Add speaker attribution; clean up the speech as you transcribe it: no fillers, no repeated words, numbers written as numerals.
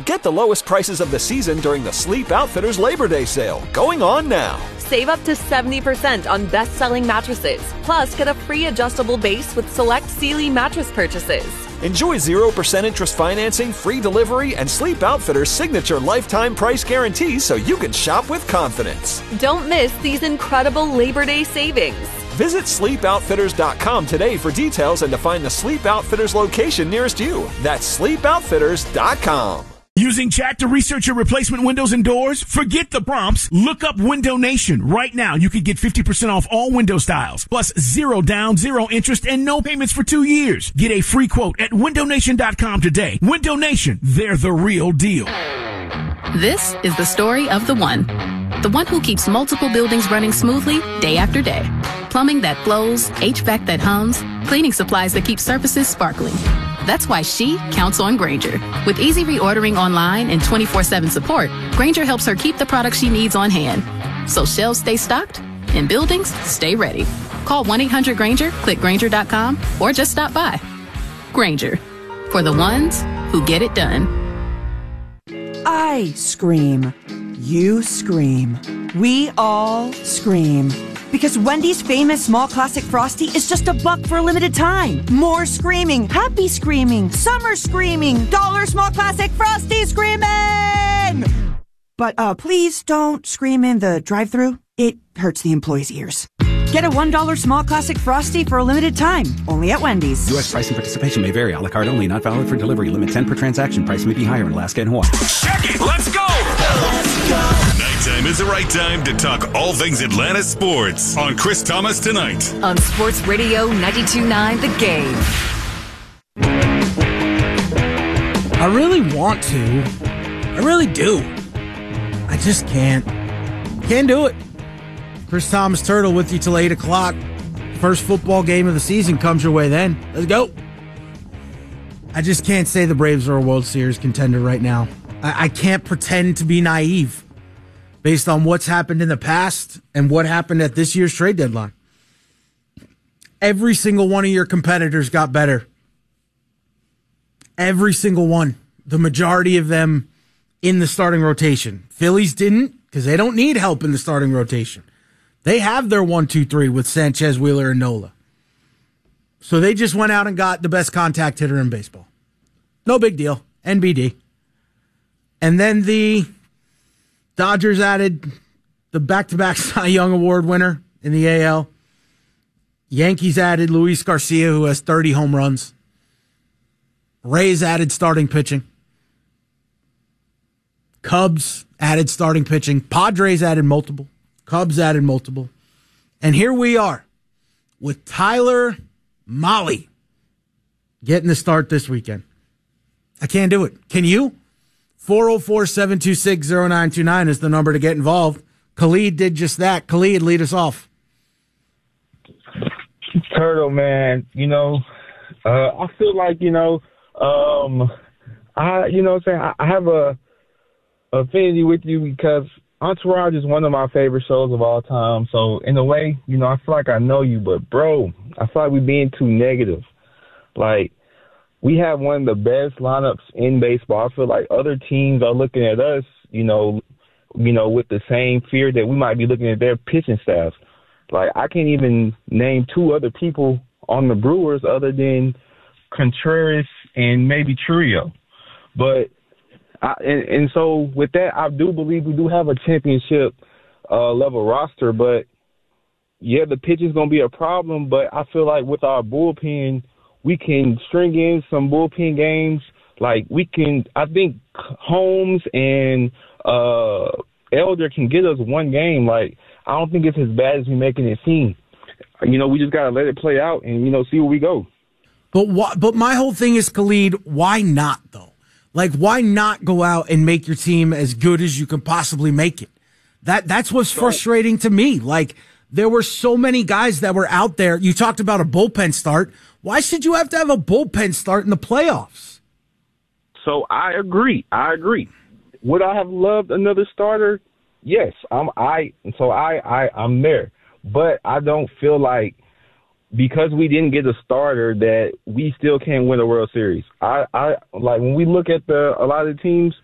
Speaker 1: Get the lowest prices of the season during the Sleep Outfitters Labor Day sale, going on now.
Speaker 2: Save up to 70% on best-selling mattresses. Plus, get a free adjustable base with select Sealy mattress purchases.
Speaker 1: Enjoy 0% interest financing, free delivery, and Sleep Outfitters' signature lifetime price guarantee so you can shop with confidence.
Speaker 2: Don't miss these incredible Labor Day savings.
Speaker 1: Visit sleepoutfitters.com today for details and to find the Sleep Outfitters location nearest you. That's sleepoutfitters.com.
Speaker 3: Using chat to research your replacement windows and doors? Forget the prompts. Look up Window Nation. Right now, you could get 50% off all window styles, plus 0 down, 0 interest, and no payments for 2 years. Get a free quote at windownation.com today. Window Nation, they're the real deal.
Speaker 4: This is the story of the one. The one who keeps multiple buildings running smoothly day after day. Plumbing that flows, HVAC that hums, cleaning supplies that keep surfaces sparkling. That's why she counts on Grainger. With easy reordering online and 24/7 support, Grainger helps her keep the products she needs on hand. So shelves stay stocked and buildings stay ready. Call 1-800-GRAINGER, click Grainger.com, or just stop by. Grainger, for the ones who get it done.
Speaker 5: I scream. You scream. We all scream. Because Wendy's famous small classic Frosty is just $1 for a limited time. More screaming, happy screaming, summer screaming, dollar small classic Frosty screaming! But please don't scream in the drive-thru. It hurts the employees' ears. Get a $1 small classic Frosty for a limited time, only at Wendy's.
Speaker 6: U.S. price and participation may vary. A la carte only, not valid for delivery. Limit 10 per transaction. Price may be higher in Alaska and Hawaii.
Speaker 7: Check it. Let's go. Let's go. Nighttime is the right time to talk all things Atlanta sports on Chris Thomas Tonight.
Speaker 8: On Sports Radio 92.9 The Game.
Speaker 9: I really want to. I really do. I just can't. Can't do it. Chris Thomas Turtle with you till 8 o'clock. First football game of the season comes your way then. Let's go. I just can't say the Braves are a World Series contender right now. I can't pretend to be naive based on what's happened in the past and what happened at this year's trade deadline. Every single one of your competitors got better. Every single one. The majority of them in the starting rotation. Phillies didn't because they don't need help in the starting rotation. They have their 1, 2, 3 with Sanchez, Wheeler, and Nola. So they just went out and got the best contact hitter in baseball. No big deal. NBD. And then the Dodgers added the back-to-back Cy Young Award winner in the AL. Yankees added Luis Garcia, who has 30 home runs. Rays added starting pitching. Cubs added starting pitching. Padres added multiple. Cubs added multiple. And here we are with Tyler Mahle getting the start this weekend. I can't do it. Can you? 404-726-0929 is the number to get involved. Khalid did just that. Khalid, lead us off.
Speaker 10: Turtle, man, I feel like, I have a affinity with you because Entourage is one of my favorite shows of all time. So in a way, I feel like I know you, but bro, I feel like we're being too negative. Like, we have one of the best lineups in baseball. I feel like other teams are looking at us, with the same fear that we might be looking at their pitching staff. Like, I can't even name 2 other people on the Brewers other than Contreras and maybe Trio. But and so with that, I do believe we do have a championship level roster. But yeah, the pitching's gonna be a problem. But I feel like with our bullpen, we can string in some bullpen games. Like I think Holmes and Elder can get us one game. Like, I don't think it's as bad as we're making it seem. We just gotta let it play out and see where we go.
Speaker 9: But my whole thing is, Khalid, why not though? Like, why not go out and make your team as good as you can possibly make it? That's what's frustrating to me. Like, there were so many guys that were out there. You talked about a bullpen start. Why should you have to have a bullpen start in the playoffs?
Speaker 10: So I agree. Would I have loved another starter? Yes. I'm there. But I don't feel like because we didn't get a starter that we still can't win a World Series. I like when we look at a lot of the teams,